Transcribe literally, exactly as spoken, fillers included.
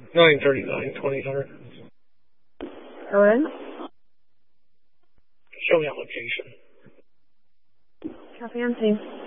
nine thirty-nine, twenty hundred. Hello? Show me a location. Copy on scene.